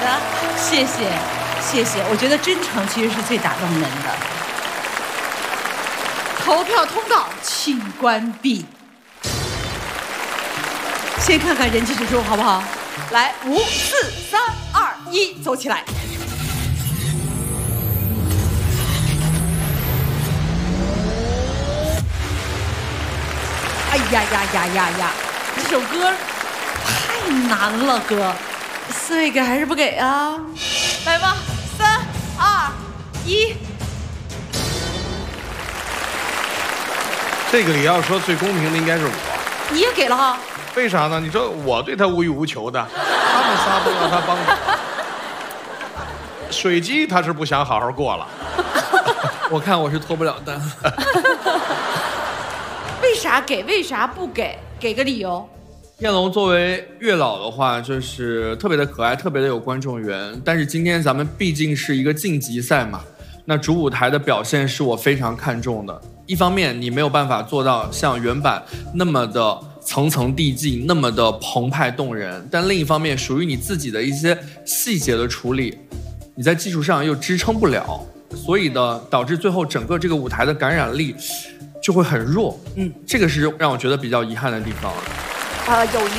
的，谢谢，谢谢。我觉得真诚其实是最打动人的。投票通道请关闭。先看看人气指数好不好？来，5、4、3、2、1，走起来。哎呀呀呀呀呀！这首歌太难了，哥，4位给还是不给啊？来吧，3、2、1。 这个里要说最公平的应该是我。 你也给了哈？ 为啥呢？你说我对他无欲无求的，他们仨都让他帮我。水鸡他是不想好好过了。 我看我是脱不了单。 为啥给？为啥不给？给个理由。 彦龙作为月老的话，就是特别的可爱，特别的有观众缘。但是今天咱们毕竟是一个晋级赛嘛，那主舞台的表现是我非常看重的。一方面，你没有办法做到像原版那么的层层递进，那么的澎湃动人，但另一方面，属于你自己的一些细节的处理，你在技术上又支撑不了，所以呢，导致最后整个这个舞台的感染力就会很弱。这个是让我觉得比较遗憾的地方。 有一